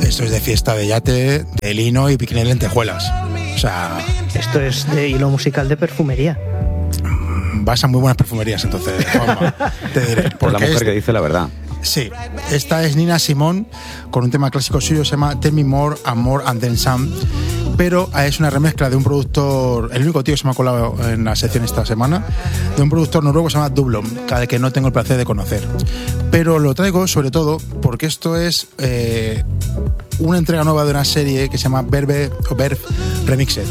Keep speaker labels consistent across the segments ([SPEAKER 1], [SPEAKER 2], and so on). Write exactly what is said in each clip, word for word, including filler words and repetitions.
[SPEAKER 1] Esto es de fiesta de yate, de lino y bikini de lentejuelas. O sea...
[SPEAKER 2] Esto es de hilo musical de perfumería.
[SPEAKER 1] Vas a muy buenas perfumerías, entonces, Juanma, te diré.
[SPEAKER 3] Por la mujer
[SPEAKER 1] es...
[SPEAKER 3] que dice la verdad.
[SPEAKER 1] Sí, esta es Nina Simone con un tema clásico suyo, se llama Tell Me More, Amor and Then Some, pero es una remezcla de un productor, el único tío que se me ha colado en la sección esta semana, de un productor noruego que se llama Dublon, al que no tengo el placer de conocer. Pero lo traigo sobre todo porque esto es eh, una entrega nueva de una serie que se llama Verve o Verve Remixed,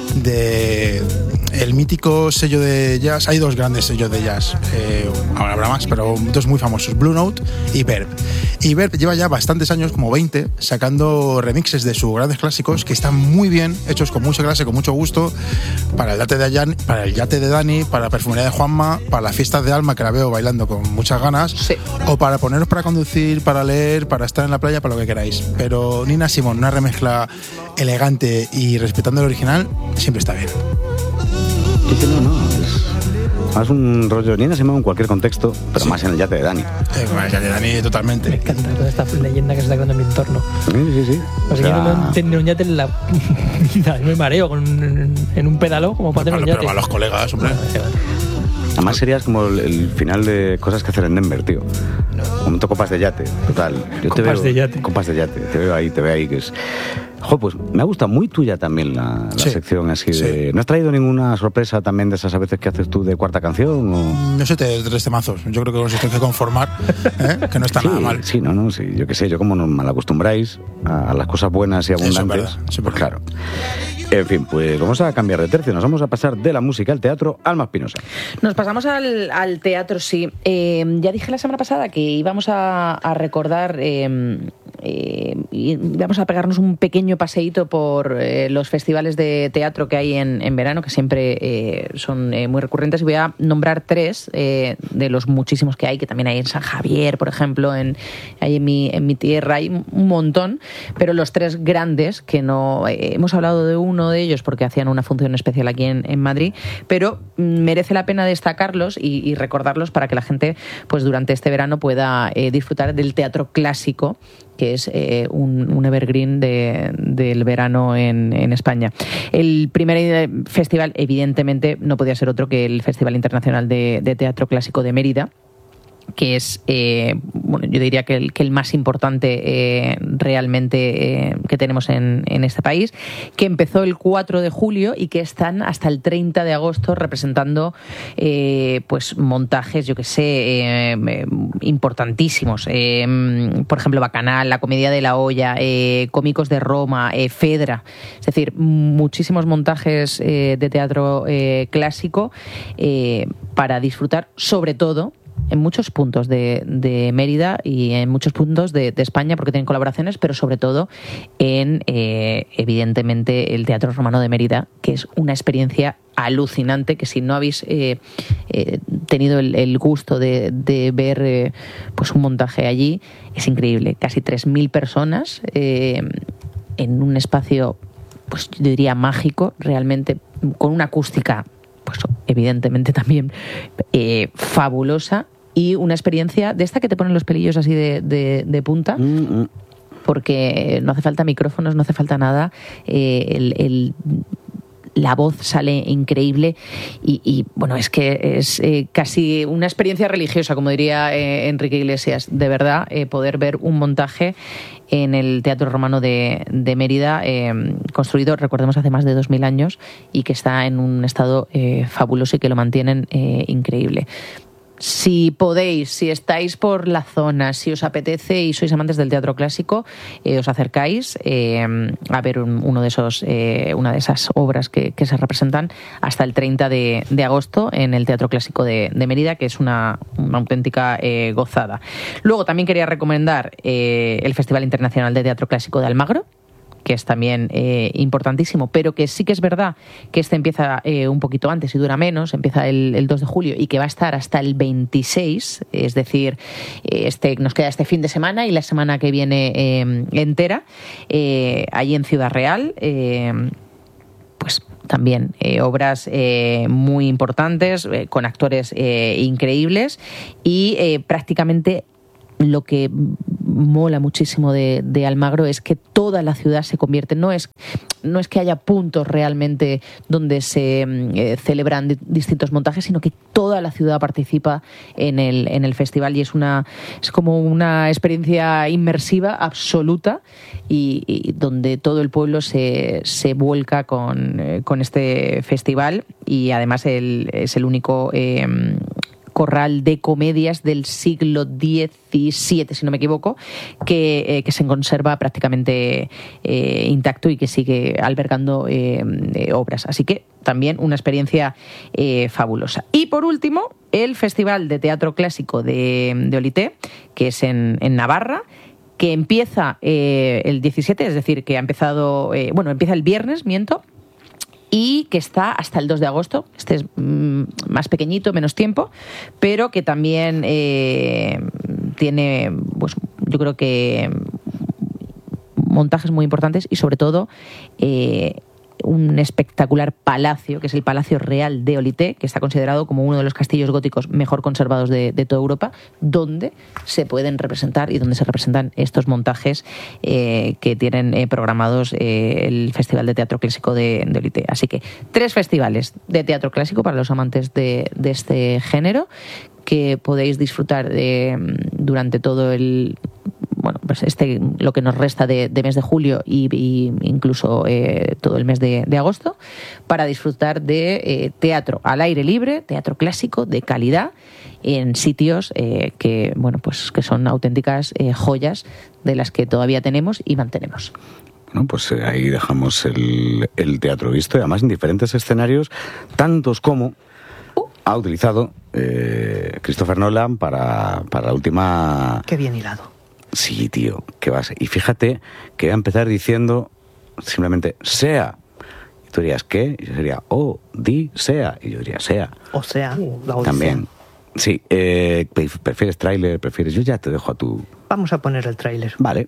[SPEAKER 1] de el mítico sello de jazz. Hay dos grandes sellos de jazz, eh, ahora habrá más, pero dos muy famosos, Blue Note y Verve. Y Verve lleva ya bastantes años, como veinte, sacando remixes de sus grandes clásicos que están muy bien hechos, con mucha clase, con mucho gusto, para el yate de Dani, para el yate de Dani, para la perfumería de Juanma, para las fiestas de Alma, que la veo bailando con muchas ganas,
[SPEAKER 2] sí.
[SPEAKER 1] O para poneros para conducir, para leer, para estar en la playa, para lo que queráis. Pero Nina Simone, una remezcla elegante y respetando el original, siempre está bien.
[SPEAKER 3] Sí, sí, no, no, es más un rollo Nina Simone en cualquier contexto, pero sí. Más en el yate de Dani.
[SPEAKER 1] Eh, bueno, el yate de Dani totalmente.
[SPEAKER 2] Me encanta toda esta leyenda que se está creando en mi entorno.
[SPEAKER 3] Sí, sí, sí.
[SPEAKER 2] O sea, yo no tengo un yate en la vida, me mareo con un, en un pedalo como para tener un yate.
[SPEAKER 1] Pero para los colegas, hombre.
[SPEAKER 3] Además serías como el, el final de Cosas que hacer en Denver, tío. Momento copas de yate, total. Yo
[SPEAKER 2] copas
[SPEAKER 3] te veo,
[SPEAKER 2] de yate.
[SPEAKER 3] Copas de yate, te veo ahí, te veo ahí, que es... Jo, pues me ha gustado muy tuya también la, la
[SPEAKER 1] sí,
[SPEAKER 3] sección así
[SPEAKER 1] sí.
[SPEAKER 3] de... ¿No has traído ninguna sorpresa también de esas a veces que haces tú de cuarta canción? O...
[SPEAKER 1] No sé, te tres temazos. Yo creo que os tengo que conformar, ¿eh? Que no está
[SPEAKER 3] sí,
[SPEAKER 1] nada mal.
[SPEAKER 3] Sí, no, no, sí. Yo qué sé, yo como nos malacostumbráis a, a las cosas buenas y abundantes.
[SPEAKER 1] Eso es verdad, sí,
[SPEAKER 3] pues claro. En fin, pues vamos a cambiar de tercio. Nos vamos a pasar de la música al teatro. Alma Espinosa.
[SPEAKER 4] Nos pasamos al, al teatro, sí. Eh, ya dije la semana pasada que íbamos a, a recordar, eh, eh, íbamos a pegarnos un pequeño paseíto por eh, los festivales de teatro que hay en, en verano, que siempre eh, son eh, muy recurrentes. Y voy a nombrar tres eh, de los muchísimos que hay, que también hay en San Javier, por ejemplo, en, hay en, mi, en mi tierra, hay un montón, pero los tres grandes, que no eh, hemos hablado de uno de ellos porque hacían una función especial aquí en, en Madrid, pero merece la pena destacarlos y, y recordarlos para que la gente pues durante este verano pueda eh, disfrutar del teatro clásico, que es eh, un, un evergreen de, del verano en, en España. El primer festival, evidentemente, no podía ser otro que el Festival Internacional de, de Teatro Clásico de Mérida, que es, eh, bueno, yo diría que el, que el más importante eh, realmente eh, que tenemos en, en este país, que empezó el cuatro de julio y que están hasta el treinta de agosto representando eh, pues montajes, yo que sé, eh, eh, importantísimos. Eh, por ejemplo, Bacanal, La Comedia de la Olla, eh, Cómicos de Roma, eh, Fedra. Es decir, muchísimos montajes eh, de teatro eh, clásico eh, para disfrutar, sobre todo en muchos puntos de, de Mérida y en muchos puntos de, de España, porque tienen colaboraciones, pero sobre todo en, eh, evidentemente, el Teatro Romano de Mérida, que es una experiencia alucinante, que si no habéis eh, eh, tenido el, el gusto de, de ver eh, pues un montaje allí, es increíble. Casi tres mil personas eh, en un espacio, pues yo diría mágico, realmente, con una acústica, pues evidentemente también eh, fabulosa, y una experiencia de esta que te ponen los pelillos así de, de, de punta, mm-hmm. porque no hace falta micrófonos, no hace falta nada, eh, el, el la voz sale increíble y, y bueno, es que es eh, casi una experiencia religiosa, como diría eh, Enrique Iglesias, de verdad, eh, poder ver un montaje en el Teatro Romano de, de Mérida, eh, construido, recordemos, hace más de dos mil años, y que está en un estado eh, fabuloso y que lo mantienen eh, increíble. Si podéis, si estáis por la zona, si os apetece y sois amantes del teatro clásico, eh, os acercáis eh, a ver un, uno de esos, eh, una de esas obras que, que se representan hasta el treinta de agosto en el Teatro Clásico de, de Mérida, que es una, una auténtica eh, gozada. Luego también quería recomendar eh, el Festival Internacional de Teatro Clásico de Almagro, que es también eh, importantísimo, pero que sí que es verdad que este empieza eh, un poquito antes y dura menos, empieza el, el dos de julio y que va a estar hasta el veintiséis, es decir, este nos queda este fin de semana y la semana que viene eh, entera, eh, allí en Ciudad Real, eh, pues también eh, obras eh, muy importantes, eh, con actores eh, increíbles y eh, prácticamente lo que mola muchísimo de, de Almagro es que toda la ciudad se convierte, no es, no es que haya puntos realmente donde se eh, celebran di- distintos montajes, sino que toda la ciudad participa en el, en el festival y es una es como una experiencia inmersiva absoluta y, y donde todo el pueblo se, se vuelca con, eh, con este festival y además el, es el único eh, corral de comedias del siglo diecisiete, si no me equivoco, que, eh, que se conserva prácticamente eh, intacto y que sigue albergando eh, eh, obras. Así que también una experiencia eh, fabulosa. Y por último, el Festival de Teatro Clásico de, de Olité, que es en, en Navarra, que empieza eh, el diecisiete, es decir, que ha empezado, eh, bueno, empieza el viernes, miento, y que está hasta el dos de agosto. Este es mm, más pequeñito, menos tiempo, pero que también eh, tiene, pues yo creo que montajes muy importantes y sobre todo eh, un espectacular palacio, que es el Palacio Real de Olité, que está considerado como uno de los castillos góticos mejor conservados de, de toda Europa, donde se pueden representar y donde se representan estos montajes eh, que tienen eh, programados eh, el Festival de Teatro Clásico de, de Olité. Así que tres festivales de teatro clásico para los amantes de, de este género que podéis disfrutar de, durante todo el bueno, pues este lo que nos resta de, de mes de julio y, y incluso eh, todo el mes de, de agosto para disfrutar de eh, teatro al aire libre, teatro clásico de calidad en sitios eh, que bueno pues que son auténticas eh, joyas de las que todavía tenemos y mantenemos.
[SPEAKER 3] Bueno, pues eh, ahí dejamos el, el teatro visto y además en diferentes escenarios, tantos como uh. ha utilizado eh, Christopher Nolan para, para la última...
[SPEAKER 5] Qué bien hilado.
[SPEAKER 3] Sí, tío, ¿qué va a ser? Y fíjate que va a empezar diciendo simplemente sea. Y tú dirías, ¿qué? Y yo diría, oh, di, sea. Y yo diría, sea.
[SPEAKER 5] O sea, la Odisea.
[SPEAKER 3] También. Sí, eh, ¿prefieres tráiler? ¿Prefieres? Yo ya te dejo a tu...
[SPEAKER 5] Vamos a poner el tráiler.
[SPEAKER 3] Vale.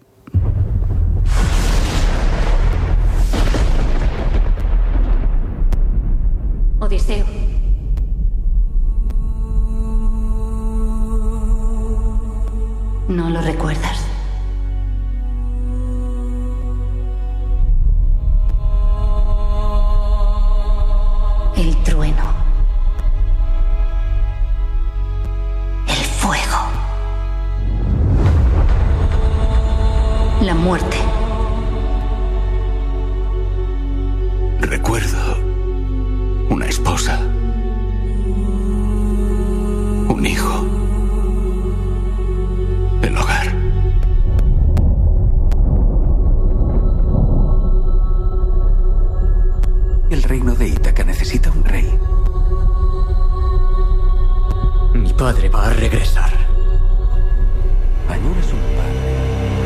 [SPEAKER 6] Odiseo. No lo recuerdas. El trueno. El fuego. La muerte.
[SPEAKER 7] Recuerdo una esposa. Un hijo. El hogar. El reino de Ítaca necesita un rey. Mi padre va a regresar. Añoras un padre.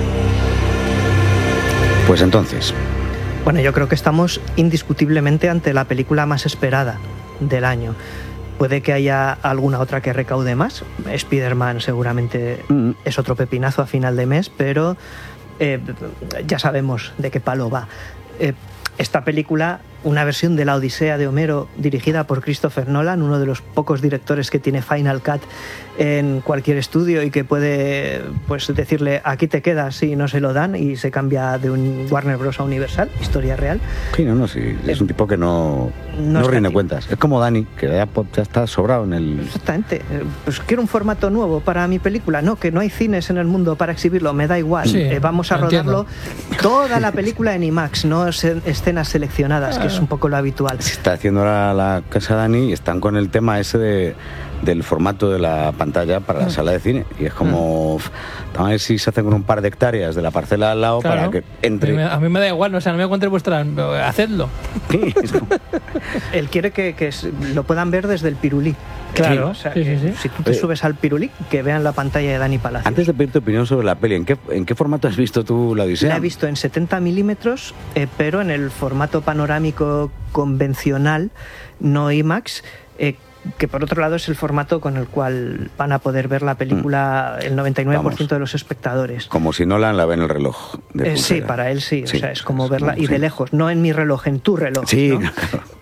[SPEAKER 3] Pues entonces...
[SPEAKER 5] Bueno, yo creo que estamos indiscutiblemente ante la película más esperada del año. Puede que haya alguna otra que recaude más. Spider-Man seguramente mm. es otro pepinazo a final de mes, pero eh, ya sabemos de qué palo va. Eh, esta película, una versión de La Odisea de Homero dirigida por Christopher Nolan, uno de los pocos directores que tiene Final Cut en cualquier estudio y que puede pues decirle aquí te quedas si no se lo dan y se cambia de un Warner Bros. A Universal, historia real.
[SPEAKER 3] Sí, no, no, sí, es un tipo que no, no, no rinde cuentas. Es como Dani, que ya, ya está sobrado en el...
[SPEAKER 5] Exactamente. Pues quiero un formato nuevo para mi película. No, que no hay cines en el mundo para exhibirlo, me da igual. Sí, eh, vamos a rodarlo entiendo. Toda la película en IMAX, no escenas seleccionadas, que es un poco lo habitual.
[SPEAKER 3] Se está haciendo ahora la casa Dani y están con el tema ese de, del formato de la pantalla para la sala de cine. Y es como, mm. a ver si se hacen con un par de hectáreas de la parcela al lado, claro, para que entre...
[SPEAKER 2] A mí, a mí me da igual, o sea, no me encuentre vuestra... Hacedlo.
[SPEAKER 3] Sí, es como...
[SPEAKER 5] Él quiere que, que lo puedan ver desde el pirulí.
[SPEAKER 2] Claro,
[SPEAKER 5] sí, o sea,
[SPEAKER 2] sí, sí, sí.
[SPEAKER 5] Si tú te Oye, subes al pirulí, que vean la pantalla de Dani Palacios.
[SPEAKER 3] Antes de pedir tu opinión sobre la peli, ¿en qué, en qué formato has visto tú La Odisea?
[SPEAKER 5] La he visto en setenta milímetros, eh, pero en el formato panorámico convencional, no IMAX, eh, que por otro lado es el formato con el cual van a poder ver la película el noventa y nueve por ciento Vamos, de los espectadores.
[SPEAKER 3] Como si Nolan la ve en el reloj. De
[SPEAKER 5] eh, sí, para él sí,
[SPEAKER 3] sí,
[SPEAKER 5] o sea, es como verla,
[SPEAKER 3] como,
[SPEAKER 5] y
[SPEAKER 3] sí.
[SPEAKER 5] de lejos, no en mi reloj, en tu reloj.
[SPEAKER 3] Sí,
[SPEAKER 5] ¿no?
[SPEAKER 3] claro.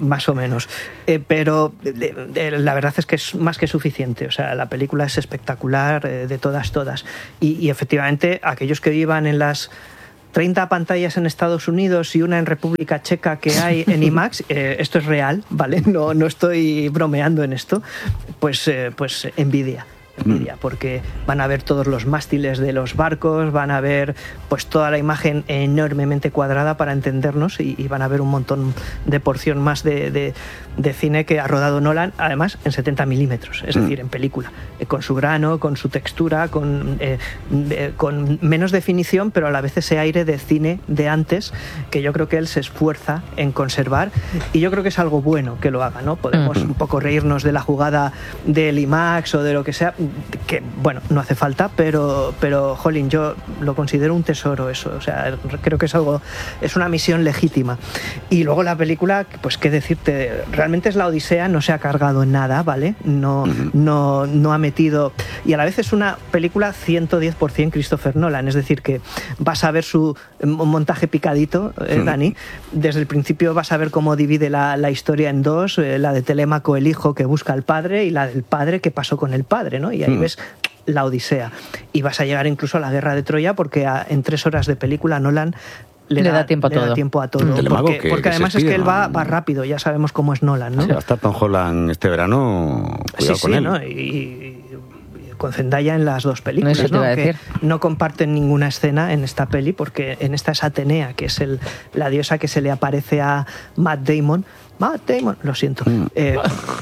[SPEAKER 5] más o menos. Eh, pero eh, eh, la verdad es que es más que suficiente. O sea, la película es espectacular eh, de todas, todas. Y, y efectivamente, aquellos que vivan en las treinta pantallas en Estados Unidos y una en República Checa que hay en IMAX, eh, esto es real, ¿vale? No, no estoy bromeando en esto, pues, eh, pues envidia. Envidia, porque van a ver todos los mástiles de los barcos, van a ver pues toda la imagen enormemente cuadrada para entendernos y, y van a ver un montón de porción más de, de, de cine que ha rodado Nolan, además en setenta milímetros, es decir, en película, eh, con su grano, con su textura, con, eh, eh, con menos definición, pero a la vez ese aire de cine de antes que yo creo que él se esfuerza en conservar, y yo creo que es algo bueno que lo haga, ¿no? Podemos un poco reírnos de la jugada del IMAX o de lo que sea, que bueno, no hace falta, pero, pero jolín, yo lo considero un tesoro eso, o sea, creo que es algo, es una misión legítima. Y luego la película, pues qué decirte, realmente es la Odisea, no se ha cargado en nada, ¿vale? No, no, no ha metido, y a la vez es una película ciento diez por ciento Christopher Nolan, es decir, que vas a ver su montaje picadito, eh, Dani, desde el principio vas a ver cómo divide la, la historia en dos, eh, la de Telémaco, el hijo que busca al padre, y la del padre que pasó con el padre, ¿no? Y ahí mm. ves la Odisea. Y vas a llegar incluso a la Guerra de Troya, porque a, en tres horas de película Nolan le, le da, da tiempo a le todo. Da tiempo a todo. Porque, que, porque que además es que él va, va rápido, ya sabemos cómo es Nolan, ¿no?
[SPEAKER 3] Sí, va a estar Tom Holland este verano, cuidado
[SPEAKER 5] sí,
[SPEAKER 3] con
[SPEAKER 5] sí,
[SPEAKER 3] él.
[SPEAKER 5] ¿no? Y, y con Zendaya en las dos películas, ¿no? Que no comparten ninguna escena en esta peli, porque en esta es Atenea, que es el, la diosa que se le aparece a Matt Damon. Matt Damon, lo siento. Mm. Eh,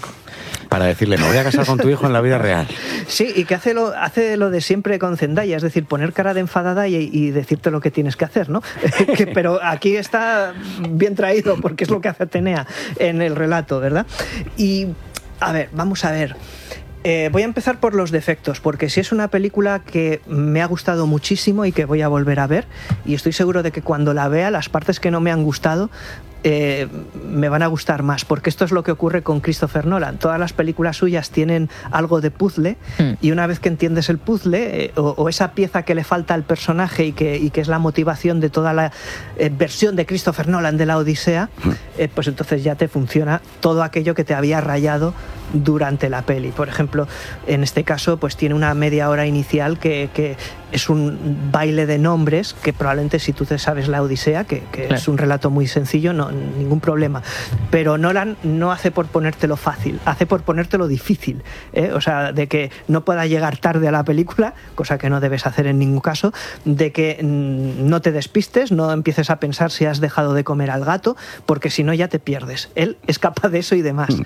[SPEAKER 3] Para decirle, me voy a casar con tu hijo en la vida real.
[SPEAKER 5] Sí, y que hace lo, hace lo de siempre con Zendaya, es decir, poner cara de enfadada y, y decirte lo que tienes que hacer, ¿no? que, pero aquí está bien traído, porque es lo que hace Atenea en el relato, ¿verdad? Y, a ver, vamos a ver. Eh, voy a empezar por los defectos, porque si es una película que me ha gustado muchísimo y que voy a volver a ver, y estoy seguro de que cuando la vea, las partes que no me han gustado Eh, me van a gustar más, porque esto es lo que ocurre con Christopher Nolan. Todas las películas suyas tienen algo de puzzle, mm. y una vez que entiendes el puzzle, eh, o, o esa pieza que le falta al personaje y que, y que es la motivación de toda la eh, versión de Christopher Nolan de la Odisea, mm. eh, pues entonces ya te funciona todo aquello que te había rayado durante la peli. Por ejemplo, en este caso, pues tiene una media hora inicial que, que es un baile de nombres, que probablemente si tú te sabes la Odisea, que, que claro. es un relato muy sencillo, no ningún problema, pero Nolan no hace por ponértelo fácil, hace por ponértelo difícil, ¿eh? O sea, de que no pueda llegar tarde a la película, cosa que no debes hacer en ningún caso, de que mm, no te despistes, no empieces a pensar si has dejado de comer al gato, porque si no ya te pierdes. Él es capaz de eso y demás. Mm.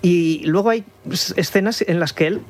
[SPEAKER 5] Y luego hay escenas en las que él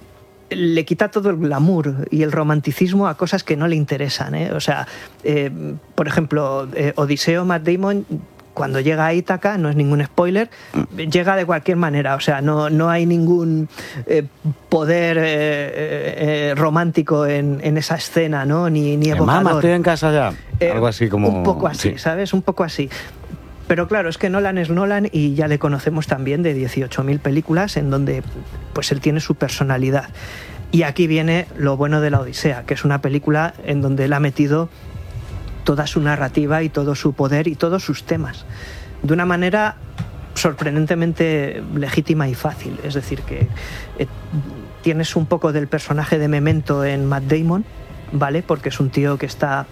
[SPEAKER 5] le quita todo el glamour y el romanticismo a cosas que no le interesan, ¿eh? O sea, eh, por ejemplo, eh, Odiseo, Matt Damon, cuando llega a Ítaca, no es ningún spoiler, llega de cualquier manera, o sea, no, no hay ningún eh, poder eh, eh, romántico en, en esa escena, ¿no? Ni, ni evocador.
[SPEAKER 3] Mamá, estoy en casa ya. Eh, Algo así como...
[SPEAKER 5] Un poco así,
[SPEAKER 3] sí.
[SPEAKER 5] ¿sabes? Un poco así. Pero claro, es que Nolan es Nolan y ya le conocemos también de dieciocho mil películas en donde pues él tiene su personalidad. Y aquí viene lo bueno de la Odisea, que es una película en donde él ha metido toda su narrativa y todo su poder y todos sus temas de una manera sorprendentemente legítima y fácil. Es decir, que eh, tienes un poco del personaje de Memento en Matt Damon, ¿vale? Porque es un tío que está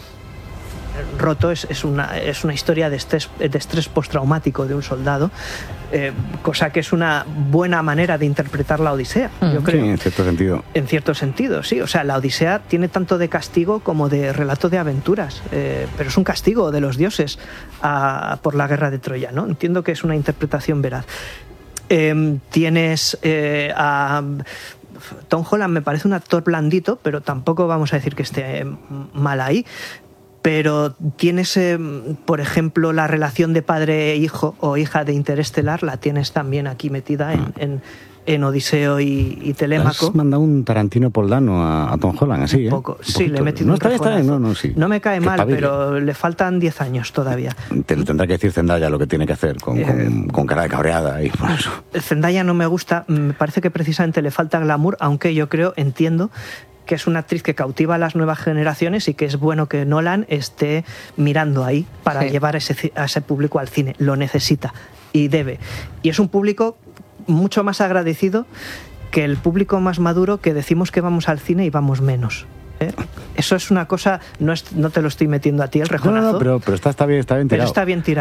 [SPEAKER 5] roto, es, es, una, es una historia de estrés, de estrés postraumático de un soldado, eh, cosa que es una buena manera de interpretar la Odisea, mm. yo creo.
[SPEAKER 3] Sí, en cierto sentido.
[SPEAKER 5] En cierto sentido, sí. O sea, la Odisea tiene tanto de castigo como de relato de aventuras, eh, pero es un castigo de los dioses a, por la guerra de Troya, ¿no? Entiendo que es una interpretación veraz. Eh, tienes eh, a... Tom Holland me parece un actor blandito, pero tampoco vamos a decir que esté mal ahí. Pero tienes, eh, por ejemplo, la relación de padre-hijo o hija de Interestelar, la tienes también aquí metida en, en, en Odiseo y, y Telémaco.
[SPEAKER 3] Has mandado un Tarantino poldano a, a Tom Holland, así,
[SPEAKER 5] un
[SPEAKER 3] ¿eh?
[SPEAKER 5] Poco.
[SPEAKER 3] Un
[SPEAKER 5] sí, le he metido
[SPEAKER 3] no,
[SPEAKER 5] un
[SPEAKER 3] está, está bien, no, no, sí.
[SPEAKER 5] No me cae
[SPEAKER 3] que
[SPEAKER 5] mal,
[SPEAKER 3] pavile.
[SPEAKER 5] pero le faltan diez años todavía.
[SPEAKER 3] Te lo tendrá que decir Zendaya lo que tiene que hacer, con, eh, con, con cara de cabreada y por eso.
[SPEAKER 5] Zendaya no me gusta, me parece que precisamente le falta glamour, aunque yo creo, entiendo, que es una actriz que cautiva a las nuevas generaciones y que es bueno que Nolan esté mirando ahí para
[SPEAKER 4] Sí.
[SPEAKER 5] llevar a ese, a ese público al cine. Lo necesita y debe. Y es un público mucho más agradecido que el público más maduro que decimos que vamos al cine y vamos menos. ¿eh? Eso es una cosa, no, es, no te lo estoy metiendo a ti el
[SPEAKER 3] No,
[SPEAKER 5] rejonazo,
[SPEAKER 3] no, no, pero, pero está, está bien, está bien
[SPEAKER 5] pero
[SPEAKER 3] tirado.
[SPEAKER 5] está bien tirado.